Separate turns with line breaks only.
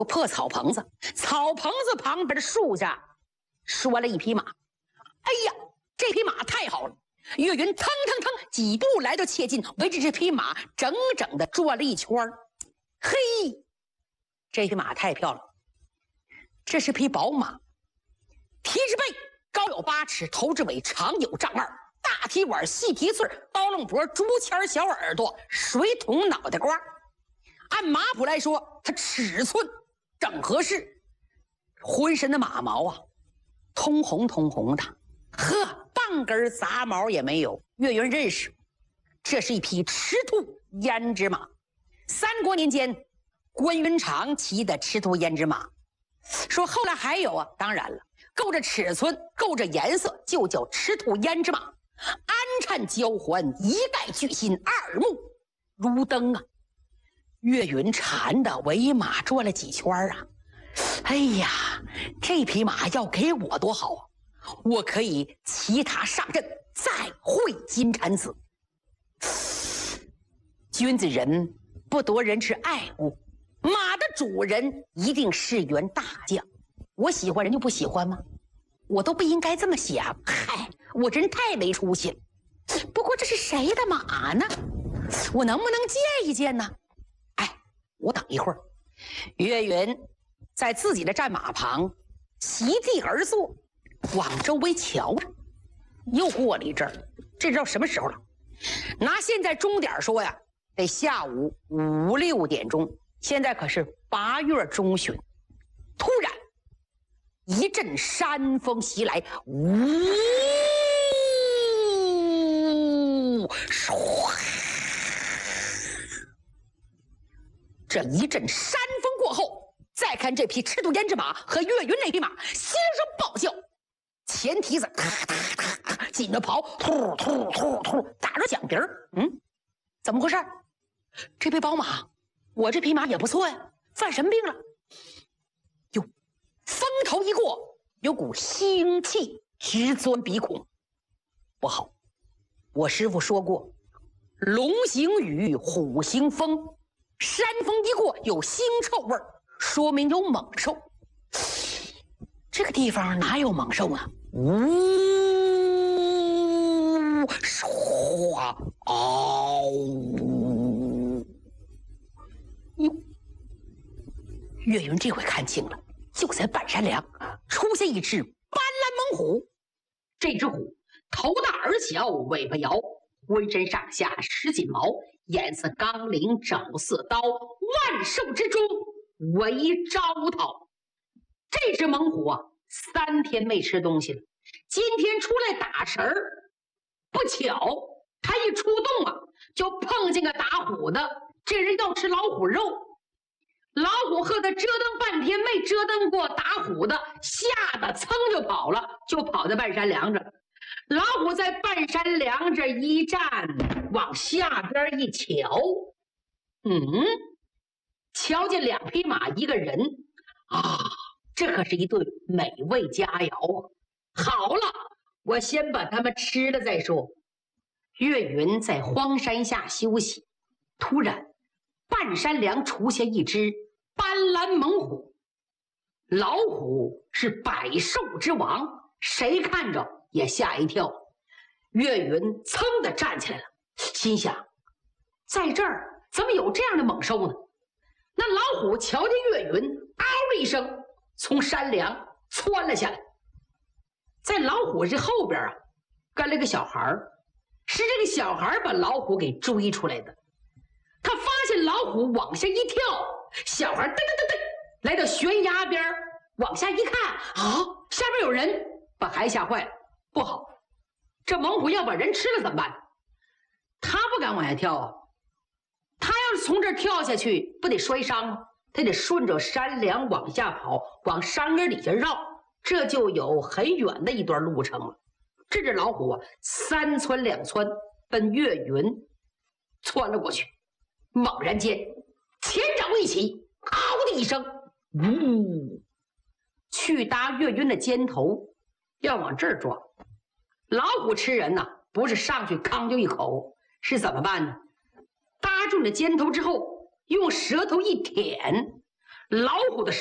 破草棚子，草棚子旁边的树下拴了一匹马。哎呀，这匹马太好了！岳云腾几步来到切近，围着这匹马整整的转了一圈。嘿，这匹马太漂亮，这是匹宝马，蹄之背高有8尺，头之尾长有丈2，大蹄碗，细蹄穗，刀楞脖，竹签小耳朵，水桶脑袋瓜。按马谱来说，它尺寸正合适，浑身的马毛啊，通红的，呵，半根杂毛也没有。岳云认识，这是一匹赤兔胭脂马。3国年间，关云长骑的赤兔胭脂马。说后来还有啊，当然了，够着尺寸，够着颜色，就叫赤兔胭脂马。鞍颤交环，一概巨心，耳目如灯啊！岳云缠的围马转了几圈啊！哎呀，这匹马要给我多好啊！我可以骑它上阵，再会金蝉子。君子人不夺人之爱物，马的主人一定是员大将。我喜欢人就不喜欢吗？我都不应该这么想。嗨，我真太没出息了。不过这是谁的马呢？我能不能见一见呢？哎，我等一会儿。岳云在自己的战马旁席地而坐，往周围瞧着。又过了一阵儿，这知道什么时候了？拿现在钟点说呀，得下午5、6点钟。现在可是8月中旬。突然一阵山风袭来，呜，这一阵山风过后，再看这匹赤兔胭脂马和岳云那匹马，心声暴叫，前蹄子紧着跑，突打着响鼻儿。怎么回事？这匹宝马，我这匹马也不错呀，犯什么病了？哟，风头一过，有股腥气直钻鼻孔，不好！我师父说过，龙行雨，虎行风，山风一过有腥臭味儿，说明有猛兽。这个地方哪有猛兽啊？呜，唰，嗷！哟，岳云这回看清了，就在半山梁出现一只斑斓猛虎。这只虎头大耳小，尾巴摇，浑身上下10斤毛，颜色刚灵，爪似刀，万兽之中为招讨。这只猛虎啊，3天没吃东西了，今天出来打食儿。不巧，他一出动啊，就碰见个打虎的，这人要吃老虎肉。老虎和他折腾半天没折腾过打虎的，吓得噌就跑了，就跑在半山梁这。老虎在半山梁这一站，往下边一瞧，瞧见2匹马一个人啊，这可是一顿美味佳肴啊！好了，我先把他们吃了再说。岳云在荒山下休息，突然半山梁出现一只斑斓猛虎。老虎是百兽之王，谁看着也吓一跳。岳云噌的站起来了，心想，在这儿怎么有这样的猛兽呢？那老虎瞧见岳云，嗷的一声从山梁窜了下来。在老虎这后边啊，跟了个小孩，是这个小孩把老虎给追出来的。他发现老虎往下一跳，小孩噔噔噔噔来到悬崖边，往下一看啊，下边有人，把孩子吓坏了。不好，这猛虎要把人吃了怎么办？他不敢往下跳啊，他要是从这儿跳下去，不得摔伤吗？他得顺着山梁往下跑，往山根底下绕，这就有很远的一段路程了。这只老虎啊，3窜2窜奔岳云窜了过去。猛然间前爪一起，嗷的一声，呜，去搭岳云的肩头，要往这儿撞。老虎吃人呐，不是上去吭就一口，是怎么办呢？搭住你的肩头之后，用舌头一舔， 老虎的